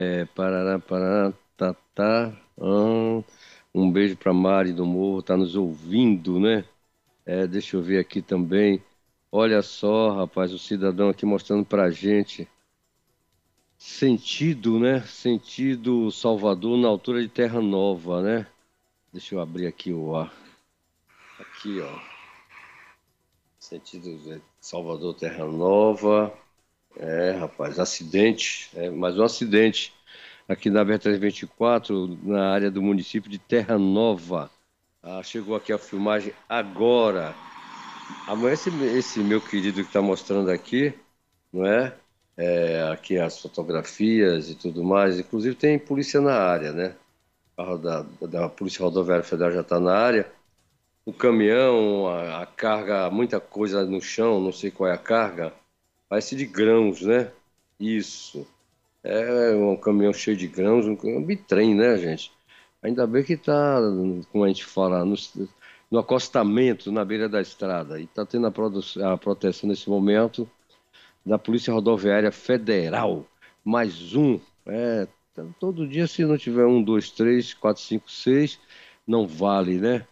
Parará, parará, tá, tá. Um beijo pra Mari do Morro, tá nos ouvindo, né? Deixa eu ver aqui também. Olha só, rapaz, o cidadão aqui mostrando pra gente sentido, né? Sentido Salvador na altura de Terra Nova, né? Deixa eu abrir aqui o ar. Aqui, ó. Sentido Salvador, Terra Nova. Rapaz, acidente, mais um acidente aqui na BR-324, na área do município de Terra Nova. Chegou aqui a filmagem agora. Amanhã esse meu querido que está mostrando aqui, não é? Aqui as fotografias e tudo mais. Inclusive tem polícia na área, né? O carro da Polícia Rodoviária Federal já está na área. O caminhão, a carga, muita coisa no chão, não sei qual é a carga. Parece de grãos, né? Isso. É um caminhão cheio de grãos, um bitrem, né, gente? Ainda bem que está, como a gente fala, no acostamento, na beira da estrada. E está tendo a proteção nesse momento da Polícia Rodoviária Federal. Mais um. Todo dia, se não tiver um, dois, três, quatro, cinco, seis, não vale, né?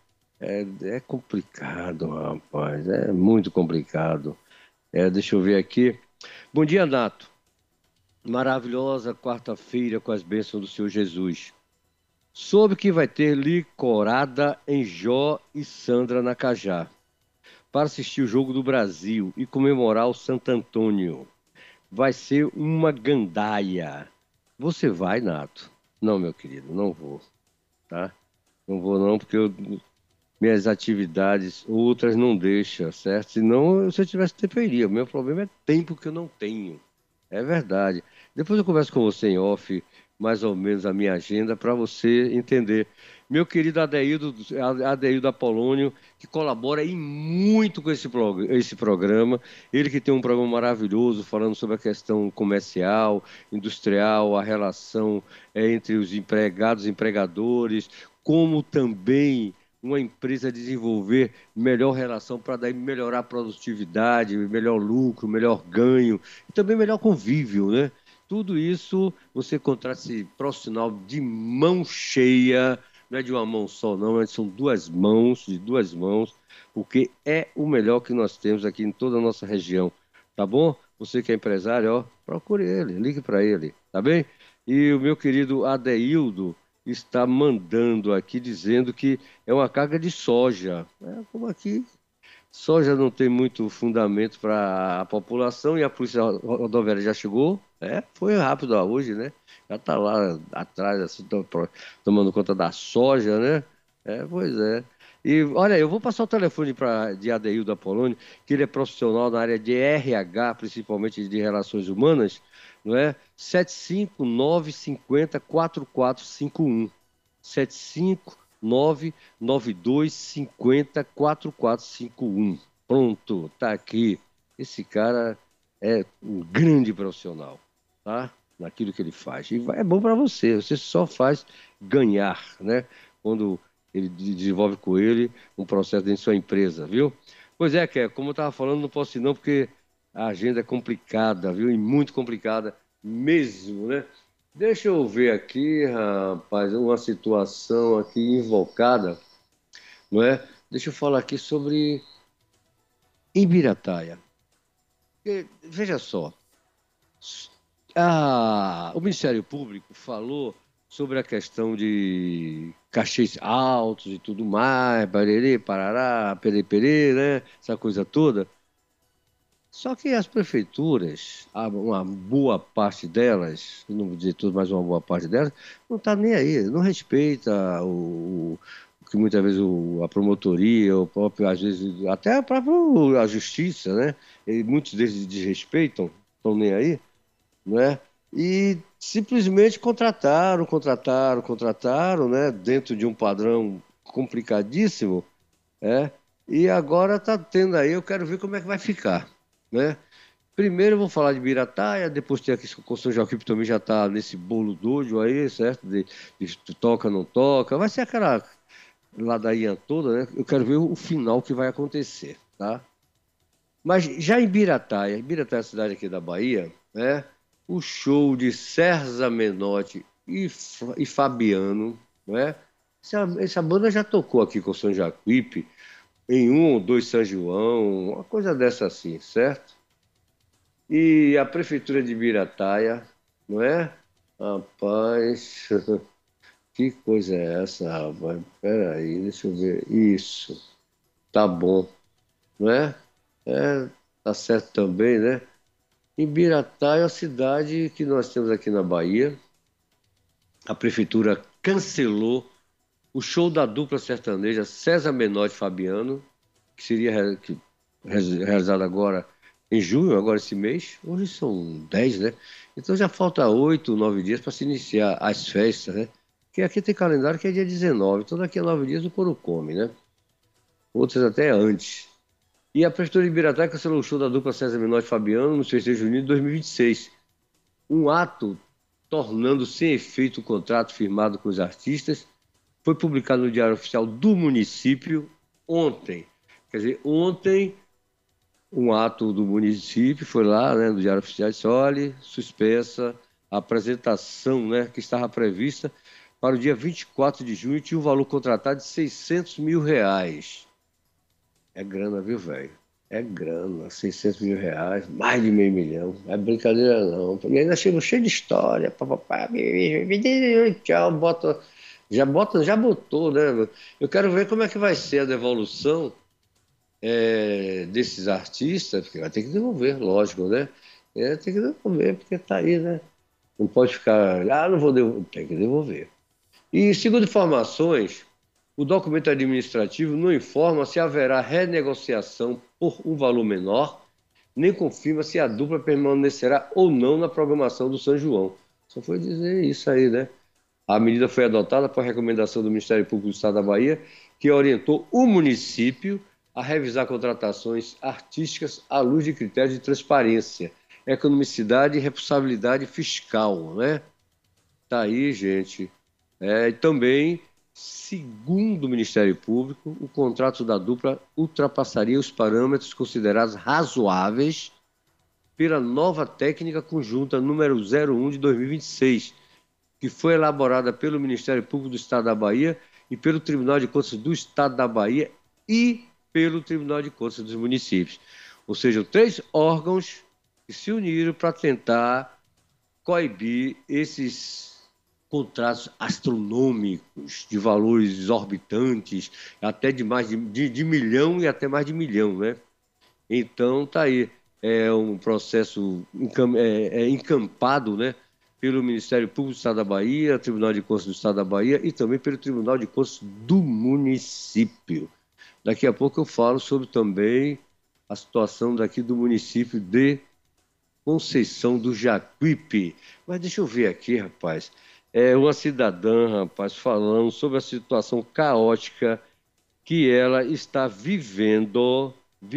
É complicado, rapaz. É muito complicado. Deixa eu ver aqui. Bom dia, Nato. Maravilhosa quarta-feira com as bênçãos do Senhor Jesus. Soube que vai ter licorada em Jó e Sandra na Cajá para assistir o Jogo do Brasil e comemorar o Santo Antônio. Vai ser uma gandaia. Você vai, Nato? Não, meu querido, não vou, tá? Não vou não, porque minhas atividades, outras não deixam, certo? Senão, se eu tivesse tempo, eu iria. O meu problema é tempo que eu não tenho. É verdade. Depois eu converso com você em off, mais ou menos a minha agenda, para você entender. Meu querido Adeildo Apolônio, que colabora e muito com esse programa. Ele que tem um programa maravilhoso falando sobre a questão comercial, industrial, a relação entre os empregados e empregadores, como também uma empresa desenvolver melhor relação para daí melhorar a produtividade, melhor lucro, melhor ganho e também melhor convívio, né? Tudo isso você contrata esse profissional de mão cheia, não é de uma mão só, não, mas são duas mãos, de duas mãos, porque é o melhor que nós temos aqui em toda a nossa região, tá bom? Você que é empresário, ó, procure ele, ligue para ele, tá bem? E o meu querido Adeildo está mandando aqui dizendo que é uma carga de soja. Como aqui soja não tem muito fundamento para a população e a Polícia Rodoviária já chegou. Foi rápido hoje, né? Já está lá atrás, assim, tomando conta da soja, né? Pois é. E olha, eu vou passar o telefone de Adeildo Apolônio, que ele é profissional na área de RH, principalmente de relações humanas, não é? 759504451. 75992504451. Pronto, tá aqui. Esse cara é um grande profissional, tá? Naquilo que ele faz. E é bom para você, você só faz ganhar, né? Quando ele desenvolve com ele um processo dentro de sua empresa, viu? Pois é, Ké, como eu estava falando, não posso ir não, porque a agenda é complicada, viu? E muito complicada mesmo, né? Deixa eu ver aqui, rapaz, uma situação aqui invocada, não é? Deixa eu falar aqui sobre Ibirataia. Veja só, o Ministério Público falou sobre a questão de cachês altos e tudo mais, barerê, parará, perê, né? Essa coisa toda. Só que as prefeituras, uma boa parte delas, não vou dizer tudo, mas uma boa parte delas, não está nem aí, não respeita o que muitas vezes a promotoria, o próprio, às vezes, até a justiça, né? E muitos deles desrespeitam, estão nem aí, não é? E simplesmente contrataram, né? Dentro de um padrão complicadíssimo, é? E agora está tendo aí, eu quero ver como é que vai ficar, né? Primeiro eu vou falar de Birataia, depois tem aqui o São Joaquim que também já está nesse bolo doido aí, certo? De toca, não toca. Vai ser aquela ladainha toda, né? Eu quero ver o final que vai acontecer, tá? Mas já em Birataia é a cidade aqui da Bahia, né? o show de César Menotti e Fabiano, não é? Essa banda já tocou aqui com o São Jacuípe, em um ou dois São João, uma coisa dessa assim, certo? E a Prefeitura de Birataia, não é? Rapaz, que coisa é essa, rapaz? Peraí, deixa eu ver. Isso, tá bom, não é? Tá certo também, né? Ibirataia é uma cidade que nós temos aqui na Bahia. A prefeitura cancelou o show da dupla sertaneja César Menotti e Fabiano, que seria realizado agora em junho, agora esse mês. Hoje são 10, né? Então já falta 8, 9 dias para se iniciar as festas, né? Porque aqui tem calendário que é dia 19, então daqui a 9 dias o couro come, né? Outros até antes. E a Prefeitura de Ibirataia cancelou o show da dupla César Menotti e Fabiano no festejo junino de 2026. Um ato tornando sem efeito o contrato firmado com os artistas foi publicado no Diário Oficial do município ontem. Quer dizer, ontem um ato do município foi lá, né, no Diário Oficial, disse, olha, suspensa a apresentação, né, que estava prevista para o dia 24 de junho, tinha um valor contratado de R$ 600 mil. É grana, viu, velho? É grana, R$ 600 mil, mais de meio milhão. Não é brincadeira, não. E ainda chega cheio de história, papapá, tchau, já botou, né? Eu quero ver como é que vai ser a devolução desses artistas, porque vai ter que devolver, lógico, né? Tem que devolver, porque tá aí, né? Não pode ficar, não vou devolver, tem que devolver. E segundo informações, o documento administrativo não informa se haverá renegociação por um valor menor, nem confirma se a dupla permanecerá ou não na programação do São João. Só foi dizer isso aí, né? A medida foi adotada por recomendação do Ministério Público do Estado da Bahia, que orientou o município a revisar contratações artísticas à luz de critérios de transparência, economicidade e responsabilidade fiscal, né? Tá aí, gente. E também, segundo o Ministério Público, o contrato da dupla ultrapassaria os parâmetros considerados razoáveis pela nova técnica conjunta número 01 de 2026, que foi elaborada pelo Ministério Público do Estado da Bahia e pelo Tribunal de Contas do Estado da Bahia e pelo Tribunal de Contas dos municípios. Ou seja, 3 órgãos que se uniram para tentar coibir esses contratos astronômicos de valores exorbitantes, até de mais de milhão e até mais de milhão, né? Então, tá aí. É um processo encampado, né, pelo Ministério Público do Estado da Bahia, Tribunal de Contas do Estado da Bahia e também pelo Tribunal de Contas do município. Daqui a pouco eu falo sobre também a situação daqui do município de Conceição do Jacuípe. Mas deixa eu ver aqui, rapaz. Uma cidadã, rapaz, falando sobre a situação caótica que ela está vivendo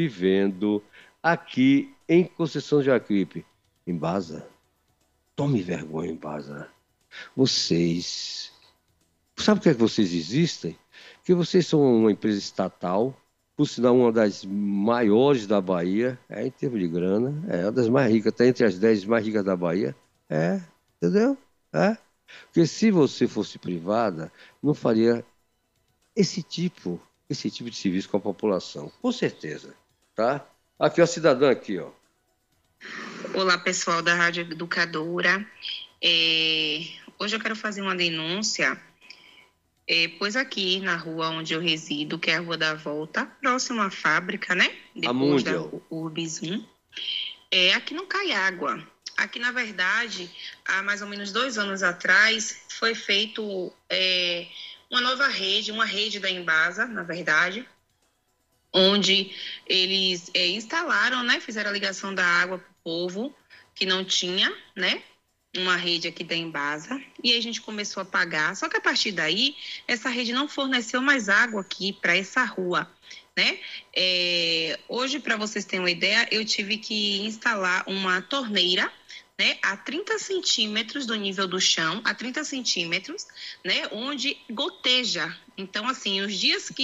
aqui em Conceição do Jacuípe. Embasa, tome vergonha, Embasa. Vocês, sabe por que vocês existem? Porque vocês são uma empresa estatal, por sinal uma das maiores da Bahia, em termos de grana, uma das mais ricas, está entre as 10 mais ricas da Bahia. Entendeu? Porque se você fosse privada, não faria esse tipo de serviço com a população, com certeza, tá? Aqui, ó, cidadã aqui, ó. Olá, pessoal da Rádio Educadora. Hoje eu quero fazer uma denúncia, pois aqui na rua onde eu resido, que é a Rua da Volta, próximo à fábrica, né? Depois da Urbis 1, aqui não cai água. Aqui, na verdade, há mais ou menos 2 anos atrás, foi feito uma nova rede, uma rede da Embasa, na verdade, onde eles instalaram, né, fizeram a ligação da água para o povo, que não tinha, né, uma rede aqui da Embasa, e aí a gente começou a pagar. Só que a partir daí, essa rede não forneceu mais água aqui para essa rua, né? Hoje, para vocês terem uma ideia, eu tive que instalar uma torneira, né, a 30 centímetros do nível do chão, a 30 centímetros, né, onde goteja. Então, assim, os dias que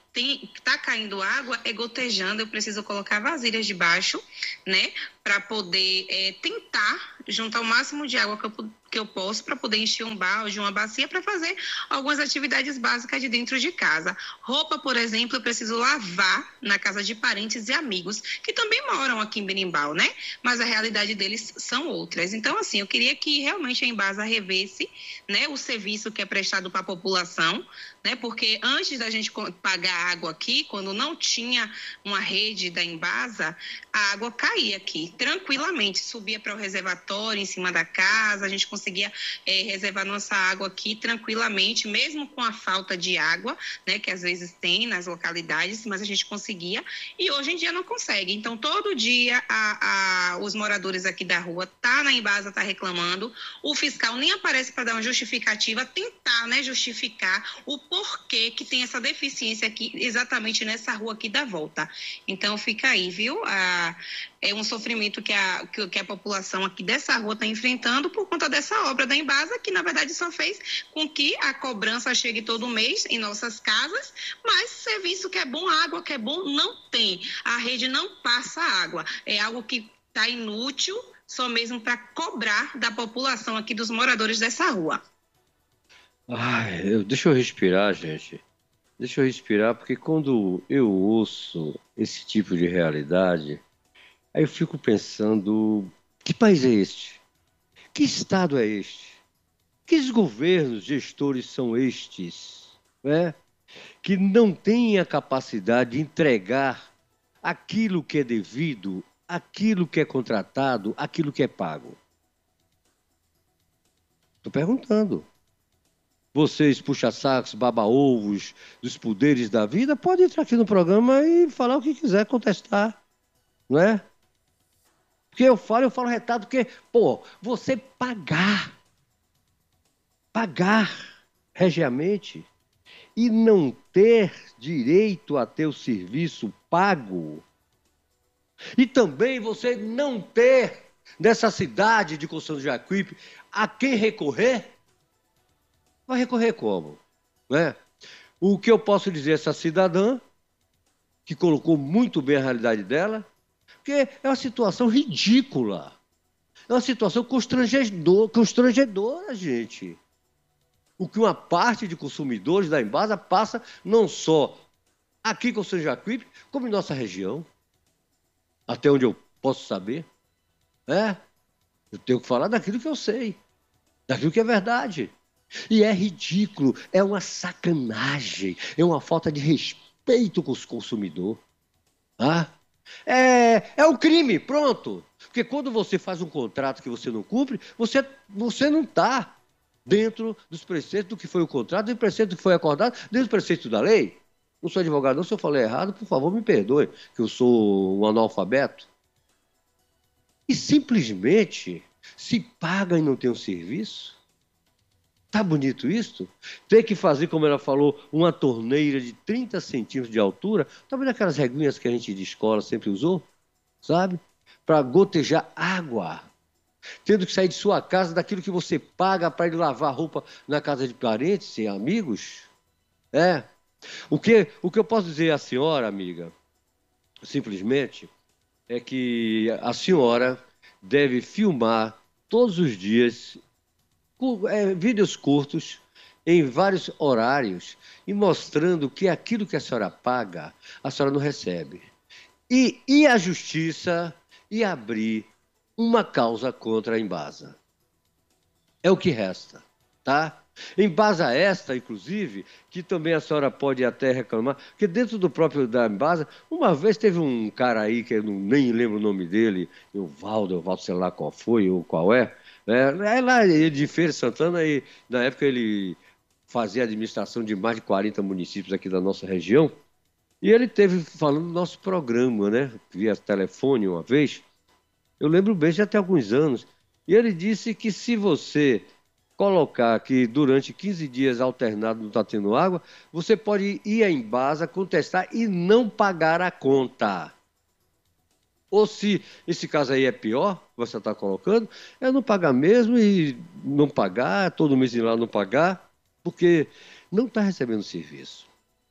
tá caindo água, é gotejando, eu preciso colocar vasilhas debaixo, né, para poder tentar juntar o máximo de água que eu posso para poder encher um balde, uma bacia, para fazer algumas atividades básicas de dentro de casa. Roupa, por exemplo, eu preciso lavar na casa de parentes e amigos, que também moram aqui em Berimbau, né? Mas a realidade deles são outras. Então, assim, eu queria que realmente a Embasa revesse, né, o serviço que é prestado para a população, né? Porque antes da gente pagar água aqui, quando não tinha uma rede da Embasa, a água caía aqui tranquilamente, subia para o reservatório em cima da casa, a gente conseguia reservar nossa água aqui tranquilamente, mesmo com a falta de água, né, que às vezes tem nas localidades, mas a gente conseguia, e hoje em dia não consegue. Então, todo dia os moradores aqui da rua na Embasa, tá reclamando, o fiscal nem aparece para dar uma justificativa, tentar, né, justificar o porquê que tem essa deficiência aqui, exatamente nessa rua aqui da volta. Então, fica aí, viu? É um sofrimento que a população aqui dessa rua está enfrentando por conta dessa obra da Embasa, que na verdade só fez com que a cobrança chegue todo mês em nossas casas, mas serviço que é bom, água que é bom, não tem. A rede não passa água. É algo que está inútil, só mesmo para cobrar da população aqui, dos moradores dessa rua. Deixa eu respirar, gente. Deixa eu respirar, porque quando eu ouço esse tipo de realidade, aí eu fico pensando, que país é este? Que estado é este? Que governos, gestores são estes, né? Que não têm a capacidade de entregar aquilo que é devido, aquilo que é contratado, aquilo que é pago? Estou perguntando. Vocês, puxa-sacos, baba-ovos dos poderes da vida, podem entrar aqui no programa e falar o que quiser, contestar, não é? Porque eu falo retado, porque, você pagar regiamente e não ter direito a ter o serviço pago, e também você não ter, nessa cidade de Conceição do Jacuípe, a quem recorrer, vai recorrer como? Né? O que eu posso dizer a essa cidadã, que colocou muito bem a realidade dela, porque é uma situação ridícula. É uma situação constrangedora, gente. O que uma parte de consumidores da Embasa passa, não só aqui com o São Jacuípe, como em nossa região. Até onde eu posso saber. Eu tenho que falar daquilo que eu sei. Daquilo que é verdade. E é ridículo, é uma sacanagem, é uma falta de respeito com os consumidores. É um crime, pronto. Porque quando você faz um contrato que você não cumpre, você não está dentro dos preceitos do que foi o contrato, do preceito que foi acordado, dentro do preceito da lei. Não sou advogado, não. Se eu falei errado, por favor, me perdoe, que eu sou um analfabeto. E simplesmente se paga e não tem um serviço. Tá bonito isso? Tem que fazer, como ela falou, uma torneira de 30 centímetros de altura. Tá vendo aquelas reguinhas que a gente de escola sempre usou? Sabe? Para gotejar água. Tendo que sair de sua casa daquilo que você paga para ir lavar roupa na casa de parentes e amigos. O que eu posso dizer à senhora, amiga, simplesmente, é que a senhora deve filmar todos os dias vídeos curtos, em vários horários, e mostrando que aquilo que a senhora paga, a senhora não recebe. E a justiça e abrir uma causa contra a Embasa. É o que resta, tá? Embasa esta, inclusive, que também a senhora pode até reclamar, que dentro do próprio da Embasa, uma vez teve um cara aí, que eu nem lembro o nome dele, o Valdo, sei lá qual foi ou qual é lá de Feira de Santana, e na época ele fazia administração de mais de 40 municípios aqui da nossa região, e ele teve falando do nosso programa, né, via telefone uma vez, eu lembro bem, já tem alguns anos, e ele disse que se você colocar que durante 15 dias alternado não está tendo água, você pode ir à Embasa, contestar e não pagar a conta. Ou se esse caso aí é pior, você está colocando, é não pagar mesmo e não pagar, todo mês ir lá não pagar, porque não está recebendo serviço.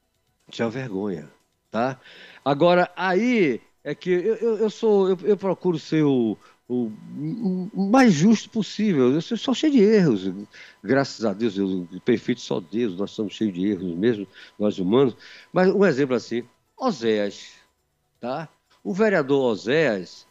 Isso é uma vergonha, tá? Agora, aí é que eu procuro ser o mais justo possível. Eu sou só cheio de erros. Graças a Deus, perfeito só Deus, nós somos cheios de erros mesmo, nós humanos. Mas um exemplo assim, Oséias, tá? O vereador Oséias,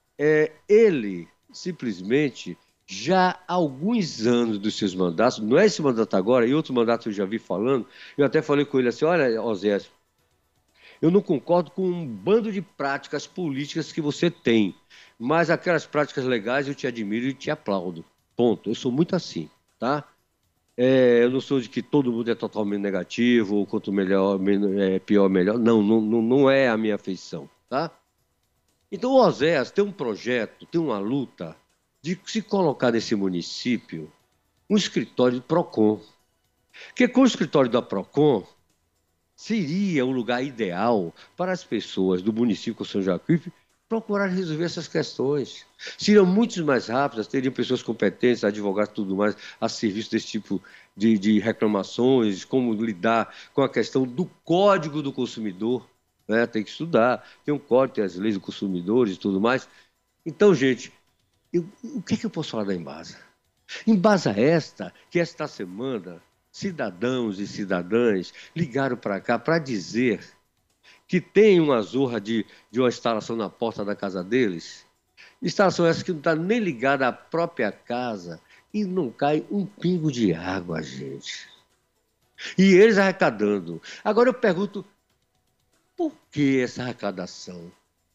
ele simplesmente já há alguns anos dos seus mandatos, não é esse mandato agora, e outro mandato eu já vi falando, eu até falei com ele assim, olha, Oséias, eu não concordo com um bando de práticas políticas que você tem, mas aquelas práticas legais eu te admiro e te aplaudo. Ponto. Eu sou muito assim, tá? Eu não sou de que todo mundo é totalmente negativo, ou quanto melhor, pior, melhor. Não, não é a minha afeição, tá? Então o Oséias tem um projeto, tem uma luta de se colocar nesse município um escritório do PROCON. Porque com o escritório da PROCON, seria o lugar ideal para as pessoas do município de São Jacuípe procurar resolver essas questões. Seriam muito mais rápidas, teriam pessoas competentes, advogados e tudo mais, a serviço desse tipo de reclamações, como lidar com a questão do Código do Consumidor, né? Tem que estudar, tem um código, tem as leis do consumidor e tudo mais. Então, gente, o que é que eu posso falar da Embasa? Embasa esta, que esta semana cidadãos e cidadãs ligaram para cá para dizer que tem uma zorra de uma instalação na porta da casa deles. Instalação essa que não está nem ligada à própria casa e não cai um pingo de água, gente. E eles arrecadando. Agora eu pergunto, por que essa arrecadação?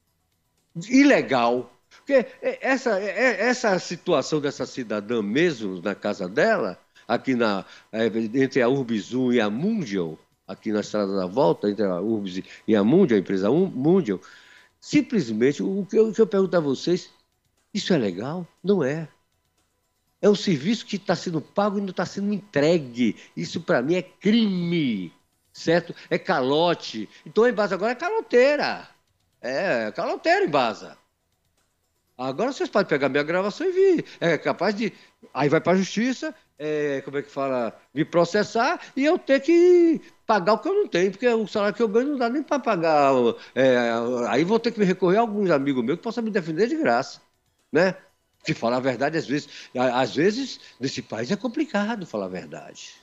Ilegal. Porque essa situação dessa cidadã mesmo na casa dela, aqui entre a Urbis 1 e a Mundial, aqui na Estrada da Volta, entre a Urbis e a Mundial, a empresa Mundial, simplesmente, o que eu pergunto a vocês, isso é legal? Não é. É um serviço que está sendo pago e não está sendo entregue. Isso, para mim, é crime, certo? É calote. Então, a Embasa agora é caloteira. É caloteira, Embasa. Agora vocês podem pegar minha gravação e vir. É capaz de. Aí vai para a justiça, como é que fala? Me processar e eu ter que pagar o que eu não tenho, porque o salário que eu ganho não dá nem para pagar. Aí vou ter que me recorrer a alguns amigos meus que possam me defender de graça, né? Porque falar a verdade, às vezes, nesse país é complicado falar a verdade.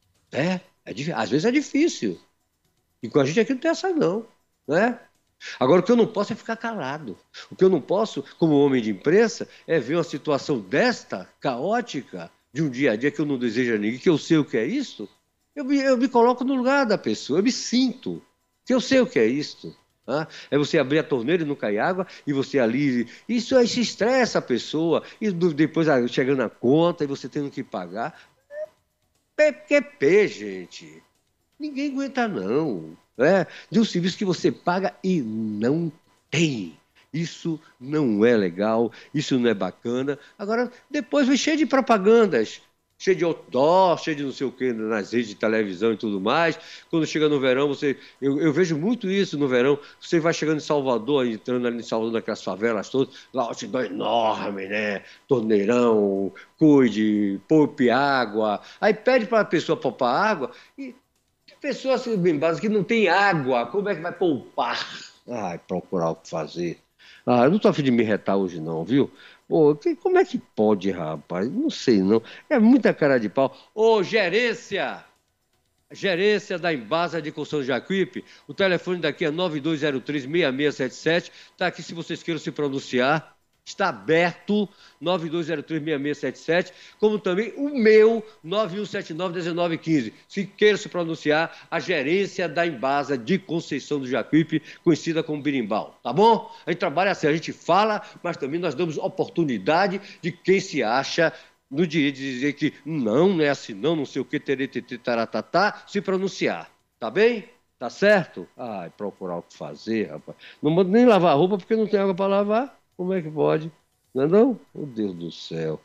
Às vezes é difícil. E com a gente aqui não tem essa, não, né? Agora, o que eu não posso é ficar calado. O que eu não posso, como homem de imprensa, é ver uma situação desta, caótica, de um dia a dia que eu não desejo a ninguém, que eu sei o que é isso. Eu me coloco no lugar da pessoa, eu me sinto, que eu sei o que é isso. Tá? É você abrir a torneira e não cair água, e você ali. Isso aí se estressa a pessoa, e depois chegando a conta, e você tendo que pagar. PQP, gente. Ninguém aguenta, não. De um serviço que você paga e não tem. Isso não é legal, isso não é bacana. Agora, depois vem cheio de propagandas, cheio de outdoor, cheio de não sei o quê nas redes de televisão e tudo mais. Quando chega no verão, eu vejo muito isso no verão. Você vai chegando em Salvador, entrando ali em Salvador, naquelas favelas todas, lá outdoor enorme, né? Torneirão, cuide, poupe água. Aí pede para a pessoa poupar água e pessoas bem básicas que não tem água, como é que vai poupar? Ai, procurar o que fazer. Eu não estou a fim de me retar hoje não, viu? Pô, como é que pode, rapaz? Não sei não. É muita cara de pau. Ô, gerência! Gerência da Embasa de Construção de Jacuípe. O telefone daqui é 9203-6677. Está aqui se vocês queiram se pronunciar. Está aberto, 9203-6677, como também o meu, 9179-1915. Se queira se pronunciar, a gerência da Embasa de Conceição do Jacuípe, conhecida como Birimbau, tá bom? A gente trabalha assim, a gente fala, mas também nós damos oportunidade de quem se acha no direito de dizer que não é assim, não sei o que, taratá, se pronunciar, tá bem? Tá certo? Procurar o que fazer, rapaz. Não mando nem lavar a roupa porque não tem água para lavar. Como é que pode? Não é não? Oh, Deus do céu.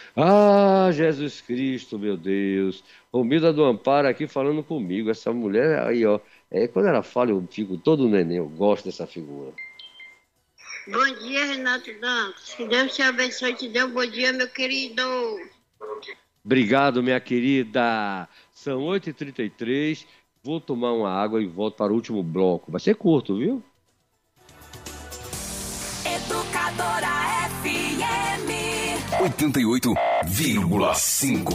Jesus Cristo, meu Deus. Romilda do Amparo aqui falando comigo. Essa mulher aí, ó. Quando ela fala, eu fico todo neném. Eu gosto dessa figura. Bom dia, Renato Dantas. Que Deus te abençoe e te dê um bom dia, meu querido. Obrigado, minha querida. São 8h33. Vou tomar uma água e volto para o último bloco. Vai ser curto, viu? Educadora FM 88,5.